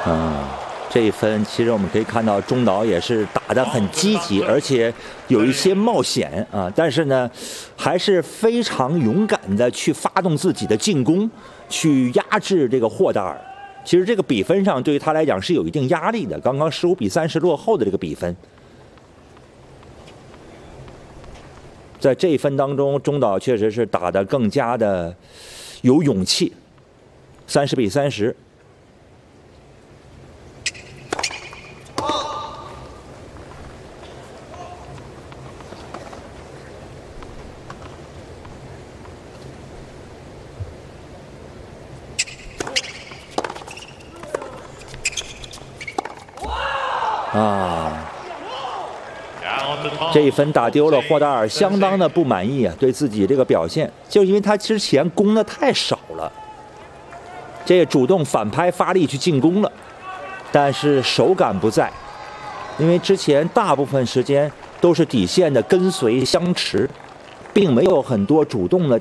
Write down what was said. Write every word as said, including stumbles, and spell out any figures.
嗯，这一分其实我们可以看到中岛也是打得很积极，而且有一些冒险啊，但是呢，还是非常勇敢的去发动自己的进攻，去压制这个霍达尔。其实这个比分上对于他来讲是有一定压力的，刚刚十五比三十落后的这个比分。 在这一分当中，中岛确实是打得更加的有勇气，三十比三十。啊！ 这一分打丢了，霍达尔相当的不满意啊，对自己这个表现，就是因为他之前攻的太少了，这也主动反拍发力去进攻了，但是手感不在，因为之前大部分时间都是底线的跟随相持，并没有很多主动的。